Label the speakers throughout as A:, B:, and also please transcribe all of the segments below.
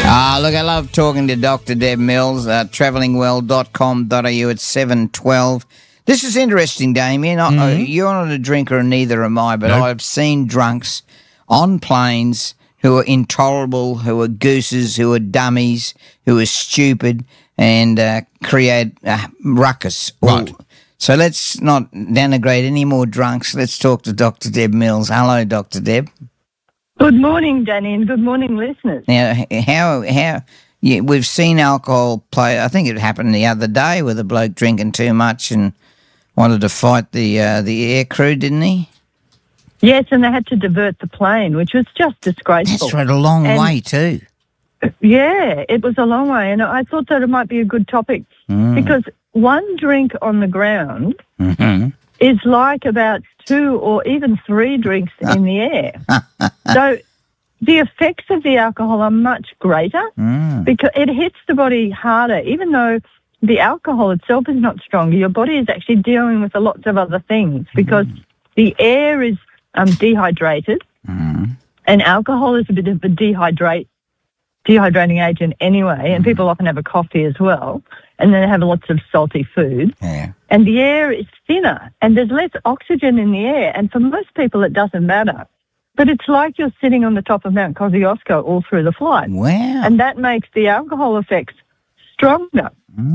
A: Look, I love talking to Dr. Deb Mills, travellingwell.com.au at 7:12. This is interesting, Damien. You're not a drinker and neither am I, but I've seen drunks on planes who are intolerable, who are gooses, who are dummies, who are stupid and create ruckus.
B: Right.
A: So let's not denigrate any more drunks. Let's talk to Dr. Deb Mills. Hello, Dr. Deb.
C: Good morning, Danny, and good morning, listeners.
A: Now, we've seen alcohol play. I think it happened the other day with a bloke drinking too much and wanted to fight the air crew, didn't he?
C: Yes, and they had to divert the plane, which was just disgraceful.
A: That's right, a long way too.
C: Yeah, it was a long way, and I thought that it might be a good topic because one drink on the ground is like about 2 or even 3 drinks in the air. So the effects of the alcohol are much greater because it hits the body harder. Even though the alcohol itself is not stronger, your body is actually dealing with lots of other things because the air is dehydrated and alcohol is a bit of a dehydrating agent anyway, and people often have a coffee as well, and then they have lots of salty food.
A: Yeah.
C: And the air is thinner, and there's less oxygen in the air, and for most people it doesn't matter. But it's like you're sitting on the top of Mount Kosciuszko all through the flight.
A: Wow.
C: And that makes the alcohol effects stronger.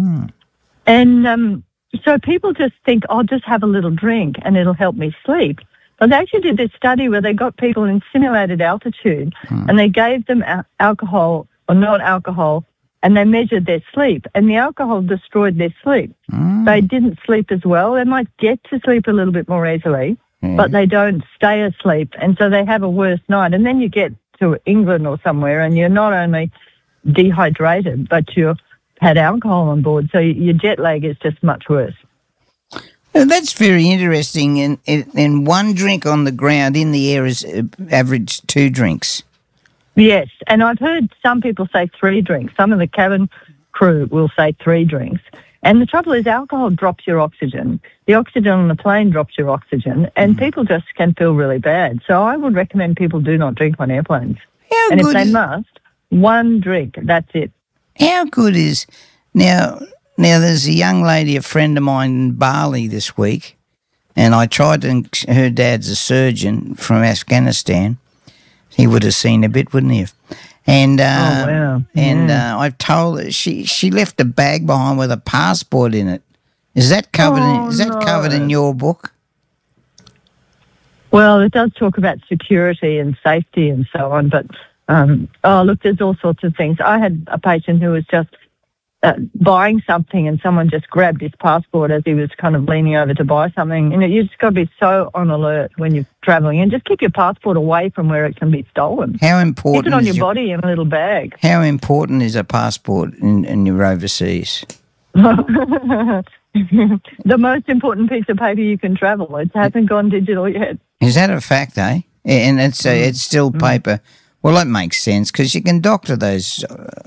C: And so people just think, I'll just have a little drink and it'll help me sleep. But they actually did this study where they got people in simulated altitude and they gave them alcohol or not alcohol, and they measured their sleep, and the alcohol destroyed their sleep. They didn't sleep as well. They might get to sleep a little bit more easily, but they don't stay asleep, and so they have a worse night. And then you get to England or somewhere, and you're not only dehydrated, but you've had alcohol on board, so your jet lag is just much worse.
A: Well, that's very interesting. And one drink on the ground in the air is average 2 drinks.
C: Yes, and I've heard some people say 3 drinks. Some of the cabin crew will say 3 drinks. And the trouble is alcohol drops your oxygen. The oxygen on the plane drops your oxygen, and people just can feel really bad. So I would recommend people do not drink on airplanes. If they must, 1 drink, that's it.
A: How good is... Now, there's a young lady, a friend of mine in Bali this week, and I tried to... Her dad's a surgeon from Afghanistan. He would have seen a bit, wouldn't he have? And I've told her she left a bag behind with a passport in it. Is that covered? Covered in your book?
C: Well, it does talk about security and safety and so on. But look, there's all sorts of things. I had a patient who was just buying something, and someone just grabbed his passport as he was kind of leaning over to buy something. You just got to be so on alert when you're travelling, and just keep your passport away from where it can be stolen.
A: How important?
C: Keep it on your body in a little bag.
A: How important is a passport in your overseas?
C: The most important piece of paper you can travel. It hasn't gone digital yet.
A: Is that a fact, eh? And it's still paper. Well, that makes sense because you can doctor those.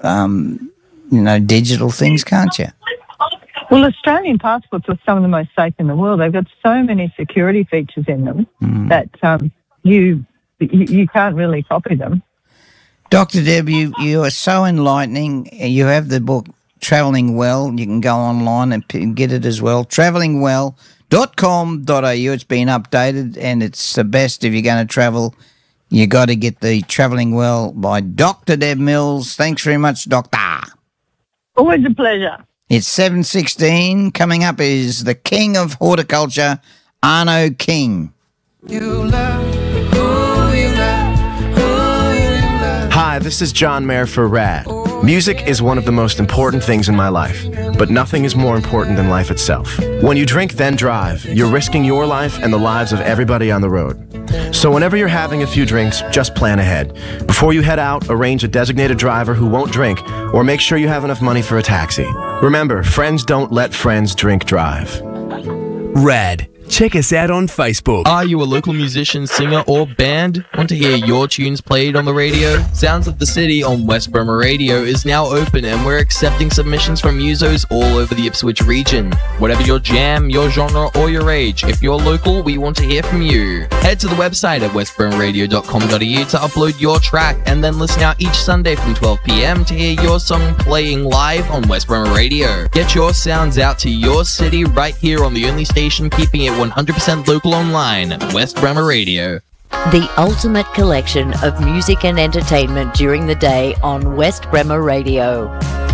A: Digital things, can't you?
C: Well, Australian passports are some of the most safe in the world. They've got so many security features in them that you can't really copy them.
A: Dr. Deb, you are so enlightening. You have the book Travelling Well. You can go online and get it as well. travellingwell.com.au. It's been updated and it's the best if you're going to travel. You got to get the Travelling Well by Dr. Deb Mills. Thanks very much, Doctor.
C: Always a pleasure.
A: It's 7:16. Coming up is the king of horticulture, Arno King.
D: Hi, this is John Mayer for RAD. Music is one of the most important things in my life, but nothing is more important than life itself. When you drink, then drive, you're risking your life and the lives of everybody on the road. So whenever you're having a few drinks, just plan ahead. Before you head out, arrange a designated driver who won't drink, or make sure you have enough money for a taxi. Remember, friends don't let friends drink drive.
B: RAD, check us out on Facebook.
E: Are you a local musician, singer, or band? Want to hear your tunes played on the radio? Sounds of the City on West Bremer Radio is now open, and we're accepting submissions from musos all over the Ipswich region. Whatever your jam, your genre, or your age, if you're local, we want to hear from you. Head to the website at westbremerradio.com.au to upload your track, and then listen out each Sunday from 12 p.m. to hear your song playing live on West Bremer Radio. Get your sounds out to your city right here on the only station keeping it 100% local online, West Bremer Radio.
F: The ultimate collection of music and entertainment during the day on West Bremer Radio.